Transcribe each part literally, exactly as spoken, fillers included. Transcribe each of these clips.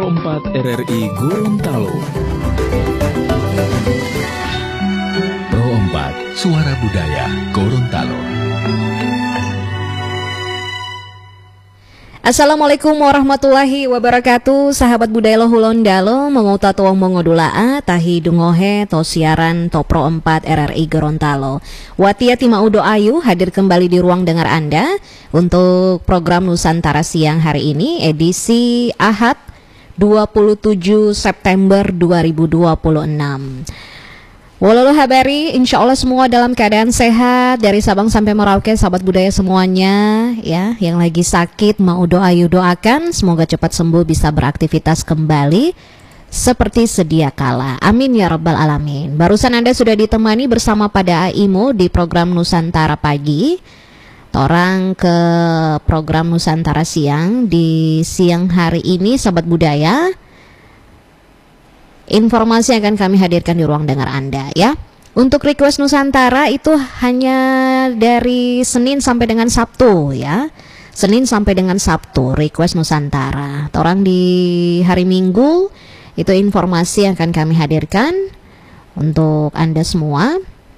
Pro empat R R I Gorontalo. Pro empat, Suara Budaya Gorontalo. Assalamualaikum warahmatullahi wabarakatuh. Sahabat budaya Lohulon Dalo, mengauta tuang mongodulaa tahi dungohe to siaran to Pro empat R R I Gorontalo. Watia Timaudo Ayu hadir kembali di ruang dengar Anda untuk program Nusantara Siang hari ini, edisi Ahad dua puluh tujuh September dua ribu dua puluh enam. Walau habari, insya Allah semua dalam keadaan sehat dari Sabang sampai Merauke, sahabat budaya semuanya ya, yang lagi sakit mau doa ayu doakan semoga cepat sembuh, bisa beraktivitas kembali seperti sedia kala. Amin ya rabbal alamin. Barusan Anda sudah ditemani bersama pada Aimo di program Nusantara Pagi. Orang ke program Nusantara Siang di siang hari ini, sahabat budaya. Informasi akan kami hadirkan di ruang dengar Anda ya. Untuk request Nusantara itu hanya dari Senin sampai dengan Sabtu ya. Senin sampai dengan Sabtu request Nusantara. Orang di hari Minggu itu informasi yang akan kami hadirkan untuk Anda semua.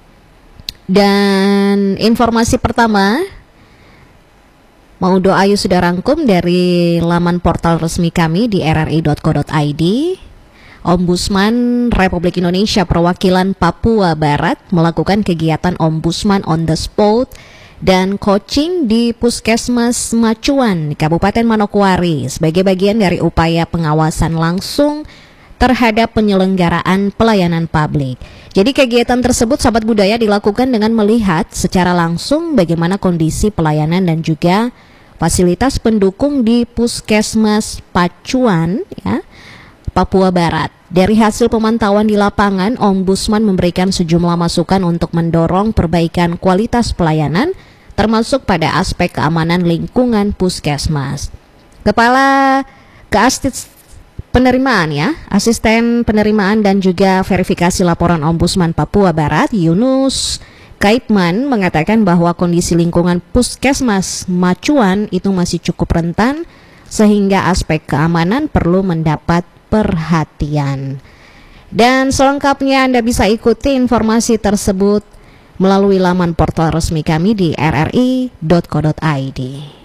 Dan informasi pertama, mau doa ayu sudah rangkum dari laman portal resmi kami di r r i dot co dot i d. Ombudsman Republik Indonesia perwakilan Papua Barat melakukan kegiatan Ombudsman on the spot dan coaching di Puskesmas Macuan, Kabupaten Manokwari sebagai bagian dari upaya pengawasan langsung terhadap penyelenggaraan pelayanan publik. Jadi kegiatan tersebut, sahabat budaya, dilakukan dengan melihat secara langsung bagaimana kondisi pelayanan dan juga fasilitas pendukung di Puskesmas Pacuan ya, Papua Barat. Dari hasil pemantauan di lapangan, Ombudsman memberikan sejumlah masukan untuk mendorong perbaikan kualitas pelayanan, termasuk pada aspek keamanan lingkungan puskesmas. Kepala Keastis Penerimaan ya, Asisten Penerimaan dan juga Verifikasi Laporan Ombudsman Papua Barat, Yunus Kaitman, mengatakan bahwa kondisi lingkungan puskesmas Macuan itu masih cukup rentan, sehingga aspek keamanan perlu mendapat perhatian. Dan selengkapnya Anda bisa ikuti informasi tersebut melalui laman portal resmi kami di r r i dot co dot i d.